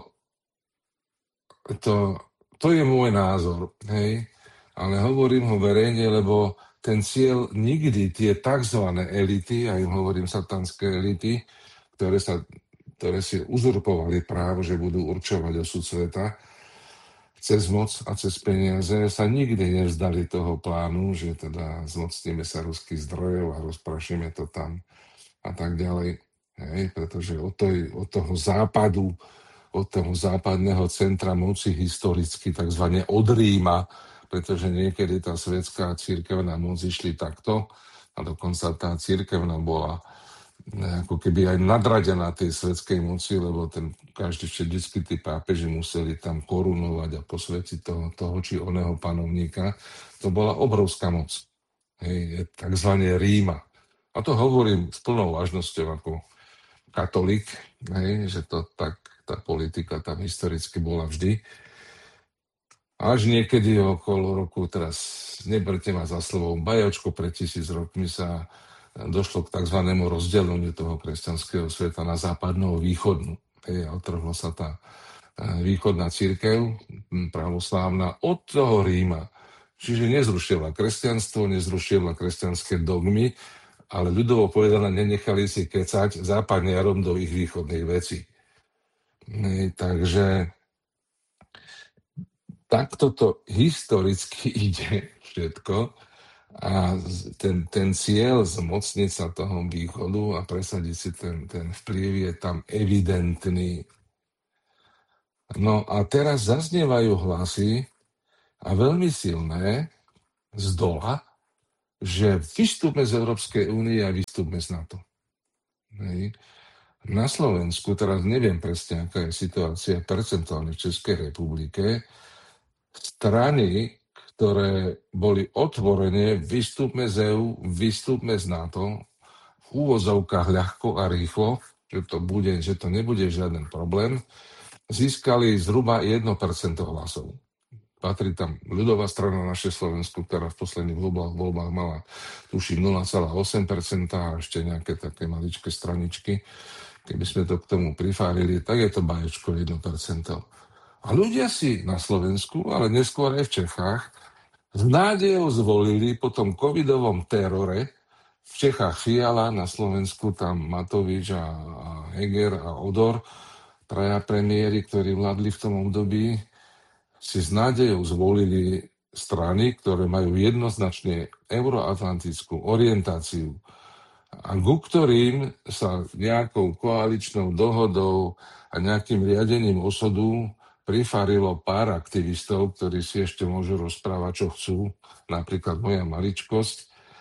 to, to je môj názor, hej, ale hovorím ho verejne, lebo ten cieľ nikdy tie tzv. Elity, ja im hovorím satanské elity, ktoré, sa, ktoré si uzurpovali právo, že budú určovať osud sveta cez moc a cez peniaze, sa nikdy nevzdali toho plánu, že teda zmocníme sa ruských zdrojov a rozprašíme to tam a tak ďalej. Hej, pretože od, toj, od toho západu, od toho západného centra moci historicky, takzvané od Ríma, pretože niekedy tá svetská cirkevná moc išli takto a dokonca tá cirkevná bola ako keby aj nadradená tej svetskej moci, lebo ten každý vždycky tí pápeži museli tam korunovať a posvetiť toho, toho či oného panovníka. To bola obrovská moc. Hej, takzvané Ríma. A to hovorím s plnou vážnosťou ako katolík, hej, že to tak, tá politika tam historicky bola vždy. Až niekedy okolo roku, teraz neberte ma za slovo, bajočko pred tisíc rokmi sa došlo k takzvanému rozdeleniu toho kresťanského sveta na západnú a východnú. Hej, otrhla sa tá východná cirkev, pravoslávna, od toho Ríma. Čiže nezrušila kresťanstvo, nezrušila kresťanské dogmy, ale ľudovo povedané nenechali si kecať západniarom do ich východnej veci. Hej, takže takto to historicky ide všetko a ten, ten cieľ zmocniť sa toho východu a presadiť si ten, ten vplyv je tam evidentný. No a teraz zaznievajú hlasy a veľmi silné z dola, že vystúpme z Európskej únie a vystúpme z NATO. Hej. Na Slovensku, teraz neviem presne, aká je situácia percentuálne v Českej republike, strany, ktoré boli otvorené, vystúpme z é ú, vystúpme z NATO, v úvozovkách ľahko a rýchlo, že to, bude, že to nebude žiaden problém, získali zhruba jedno percento hlasov. Patrí tam ľudová strana naše Slovensku, ktorá v posledných voľbách, voľbách mala, tuším, nula celá osem percenta a ešte nejaké také maličké straničky. Keby sme to k tomu prifárili, tak je to baječko jedno percento. A ľudia si na Slovensku, ale neskôr aj v Čechách, s nádejou zvolili po tom covidovom terore, v Čechách Fiala, na Slovensku tam Matovič a, a Heger a Odor, traja premiéri, ktorí vládli v tom období, si s nádejou zvolili strany, ktoré majú jednoznačne euroatlantickú orientáciu a ku ktorým sa nejakou koaličnou dohodou a nejakým riadením osudu prifarilo pár aktivistov, ktorí si ešte môžu rozprávať, čo chcú, napríklad moja maličkosť,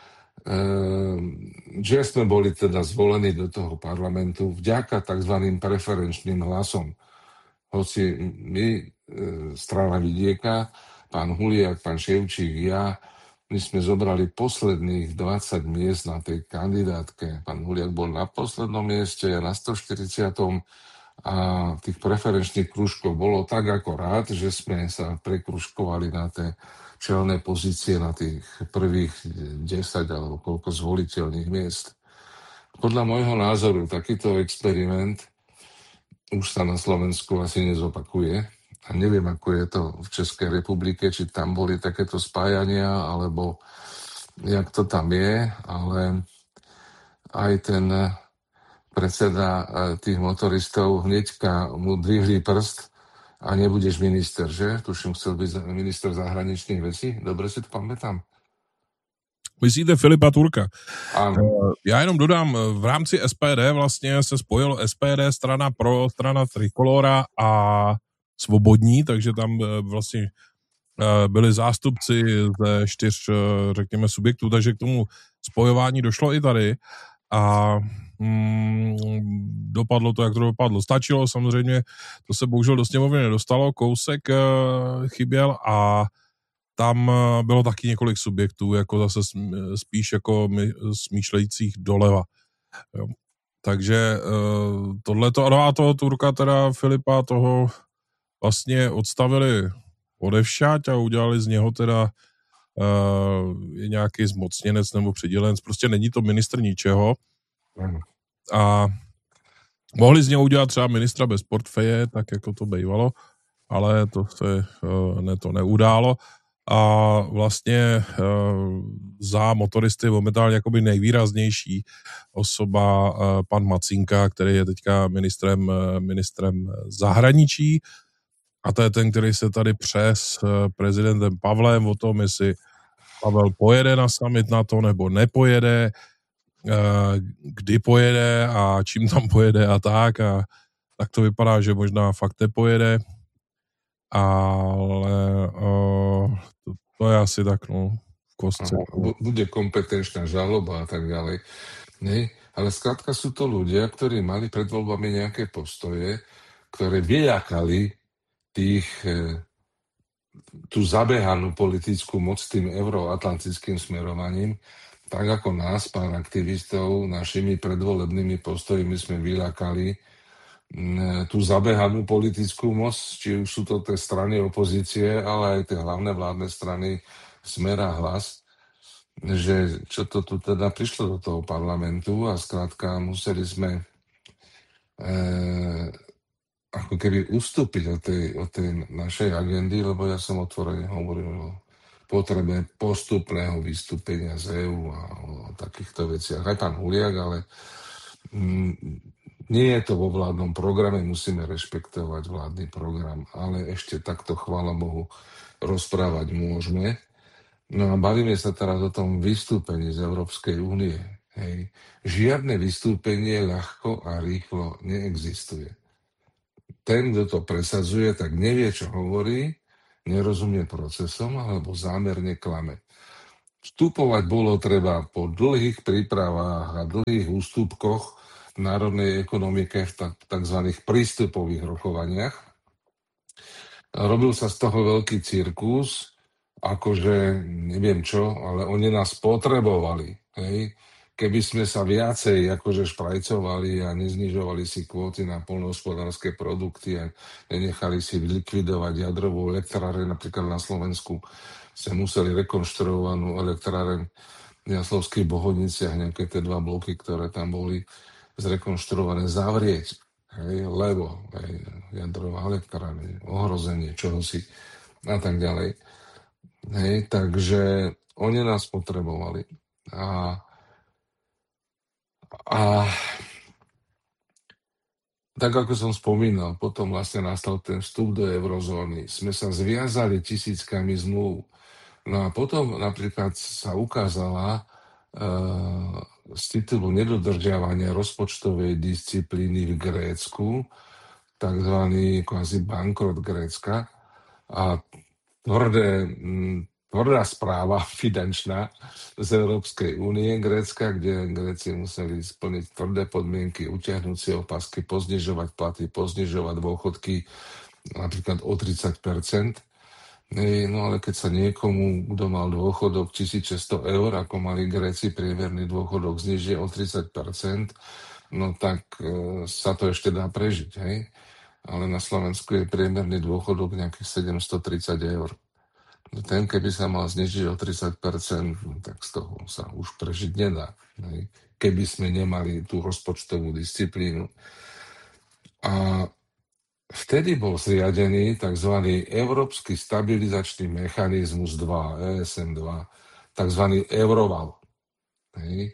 ehm, že sme boli teda zvolení do toho parlamentu vďaka tzv. Preferenčným hlasom. Hoci my, e, strana Vidieka, pán Huliak, pán Ševčík, ja, my sme zobrali posledných dvadsať miest na tej kandidátke. Pán Huliak bol na poslednom mieste, ja na stoštyridsiatom a tých preferenčných krúžkov bolo tak ako rád, že sme sa prekružkovali na tie čelné pozície na tých prvých desať alebo koľko zvoliteľných miest. Podľa môjho názoru takýto experiment už sa na Slovensku asi nezopakuje. A neviem, ako je to v Českej republike, či tam boli takéto spájania, alebo jak to tam je, ale aj ten predseda tých motoristov hneďka mu dvihli prst a nebudeš minister, že? Tuším, chcel byť minister zahraničných vecí. Dobre si to pamätám. Myslíte Filipa Turka? Ano. Já jenom dodám, v rámci es pé dé vlastně se spojilo es pé dé, strana Pro, strana Trikolora a Svobodní, takže tam vlastně byli zástupci ze čtyř, řekněme, subjektů, takže k tomu spojování došlo i tady a mm, dopadlo to, jak to dopadlo. Stačilo samozřejmě, to se bohužel do sněmovny nedostalo, kousek chyběl a tam bylo taky několik subjektů, jako zase spíš jako smýšlejících doleva. Jo. Takže tohleto, no a toho Turka teda Filipa toho vlastně odstavili odevšať a udělali z něho teda uh, je nějaký zmocněnec nebo přidělenec. Prostě není to ministr ničeho. A mohli z něho udělat třeba ministra bez portfeje, tak jako to bývalo, ale to se uh, ne, to neudálo. A vlastně uh, za motoristy momentálně jakoby nejvýraznější osoba uh, pan Macinka, který je teďka ministrem, uh, ministrem zahraničí. A to je ten, který se tady přes uh, prezidentem Pavlem o tom, jestli Pavel pojede na summit na to, nebo nepojede, uh, kdy pojede a čím tam pojede a tak. A tak to vypadá, že možná fakt nepojede. Ale uh, to, to je asi tak, no, v kostce. Aha, bude kompetenčná žaloba a tak ďalej. Nie? Ale skrátka sú to ľudia, ktorí mali pred voľbami nejaké postoje, ktoré vyľakali tých, tú zabehanú politickú moc tým euroatlantickým smerovaním, tak ako nás, pár aktivistov, našimi predvolebnými postojmi sme vyľakali tú zabehanú politickú moc, či už sú to tie strany opozície, ale aj tie hlavné vládne strany Smer a Hlas, že čo to tu teda prišlo do toho parlamentu a skrátka museli sme e, ako keby ustúpiť od tej, od tej našej agendy, lebo ja som otvorene hovoril o potrebe postupného vystúpenia z é ú a o takýchto veciach. Aj pán Huliak, ale mm, nie je to vo vládnom programe, musíme rešpektovať vládny program, ale ešte takto, chvála Bohu, rozprávať môžeme. No a bavíme sa teraz o tom vystúpení z Európskej únie. Hej. Žiadne vystúpenie ľahko a rýchlo neexistuje. Ten, kto to presadzuje, tak nevie, čo hovorí, nerozumie procesom alebo zámerne klame. Vstupovať bolo treba po dlhých prípravách a dlhých ústupkoch v národnej ekonomike v tzv. Prístupových rokovaniach. Robil sa z toho veľký cirkus, akože neviem čo, ale oni nás potrebovali. Hej. Keby sme sa viacej akože šprajcovali a neznižovali si kvóty na poľnohospodárske produkty a nenechali si likvidovať jadrovú elektráreň, napríklad na Slovensku sme museli rekonštruovanú elektráreň v Jaslovských Bohodniciach, nejaké tie dva bloky, ktoré tam boli zrekonštruované, zavrieť, hej, lebo hej, jadrová elektrárne, ohrozenie čohosi a tak ďalej. Hej, takže oni nás potrebovali. A, a tak ako som spomínal, potom vlastne nastal ten vstup do eurozóny. Sme sa zviazali tisíckami zmluv. No a potom napríklad sa ukázala uh, z titulu nedodržiavania rozpočtovej disciplíny v Grécku takzvaný kvázi bankrot Grécka a tvrdé, tvrdá správa finančná z Európskej únie Grécka, kde Gréci museli splniť tvrdé podmienky, utiahnuť si opasky, poznižovať platy, poznižovať dôchodky napríklad o tridsať percent. No ale keď sa niekomu, kto mal dôchodok tisícšesťsto eur, ako mali Gréci priemerný dôchodok, znižie o tridsať percent, no tak e, sa to ešte dá prežiť, hej? Ale na Slovensku je priemerný dôchodok nejakých sedemstotridsať eur. Ten, keby sa mal znižiť o tridsať percent, tak z toho sa už prežiť nedá. Hej? Keby sme nemali tú rozpočtovú disciplínu. A vtedy bol zriadený tzv. Európsky stabilizačný mechanizmus dva, é es em dva, tzv. Euroval. Hej?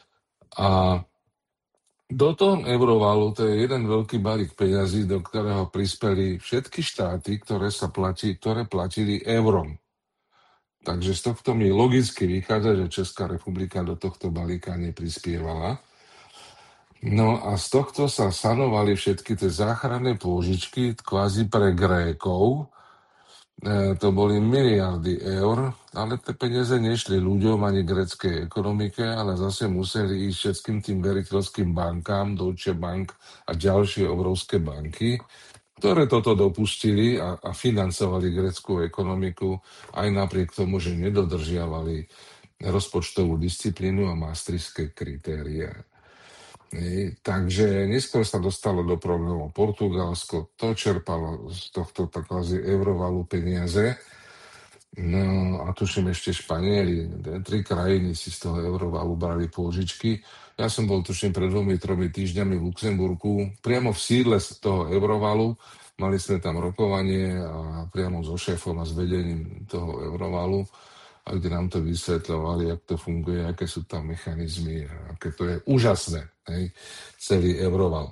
A do toho eurovalu, to je jeden veľký balík peňazí, do ktorého prispeli všetky štáty, ktoré sa platí, ktoré platili eurom. Takže z tohto mi logicky vychádza, že Česká republika do tohto balíka neprispievala. No a z tohto sa sanovali všetky tie záchranné pôžičky kvázi pre Grékov. E, to boli miliardy eur, ale tie peniaze nešli ľuďom ani gréckej ekonomike, ale zase museli ísť všetkým tým veriteľským bankám, Deutsche Bank a ďalšie obrovské banky, ktoré toto dopustili a, a financovali grécku ekonomiku aj napriek tomu, že nedodržiavali rozpočtovú disciplínu a maastrichtské kritériá. Hej, takže neskôr sa dostalo do problémov Portugalsko, to čerpalo z tohto takzvaného eurovalu peniaze. No a tuším ešte Španieli, tri krajiny si z toho eurovalu brali pôžičky. Ja som bol tuším pred dvomi, tromi týždňami v Luxemburku, priamo v sídle z toho eurovalu. Mali sme tam rokovanie a priamo so šéfom a s vedením toho eurovalu, a kde nám to vysvetľovali, jak to funguje, aké sú tam mechanizmy, aké to je úžasné, hej, celý euroval.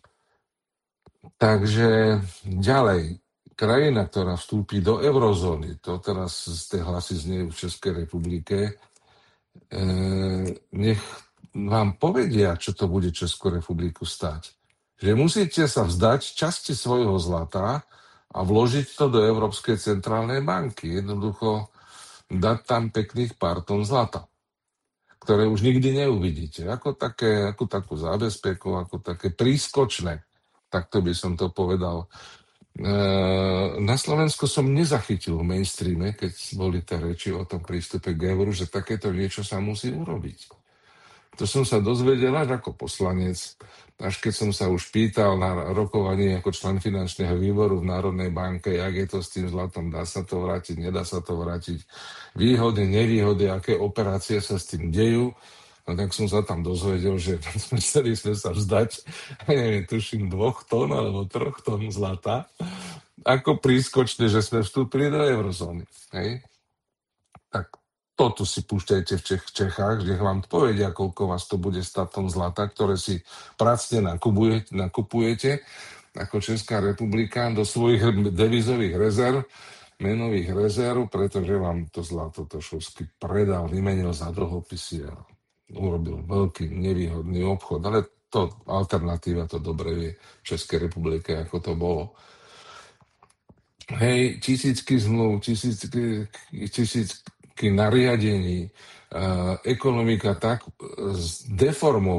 Takže ďalej, krajina, ktorá vstúpi do eurozóny, to teraz z tej hlasy znie v Českej republike, e, nech vám povedia, čo to bude Českú republiku stať. Že musíte sa vzdať časti svojho zlata a vložiť to do Európskej centrálnej banky. Jednoducho dať tam pekných pár tón zlata, ktoré už nikdy neuvidíte. Ako, také, ako takú zábezpeku, ako také prískočné. Takto by som to povedal. E, na Slovensku som nezachytil v mainstreame, keď boli tie reči o tom prístupe k euru, že takéto niečo sa musí urobiť. To som sa dozvedel až ako poslanec, až keď som sa už pýtal na rokovanie ako člen finančného výboru v Národnej banke, jak je to s tým zlatom, dá sa to vrátiť, nedá sa to vrátiť, výhody, nevýhody, aké operácie sa s tým dejú. No tak som sa tam dozvedel, že chceli sme sa vzdať, neviem, tuším, dvoch tón alebo troch tón zlata, ako prískočne, že sme vstúpili do eurozóny. Hej? Tak toto si púšťajte v Čech, Čechách, nech vám povedia, koľko vás to bude stať tón zlata, ktoré si pracne nakupujete, nakupujete ako Česká republika do svojich devizových rezerv, menových rezerv, pretože vám to zlato Tošovský predal, vymenil za dlhopisy a urobil veľký nevýhodný obchod. Ale to alternatíva to dobre vie v Českej republike, ako to bolo. Hej, tisícky zmluv, tisícky, tisícky nariadení, uh, ekonomika tak deformovaná,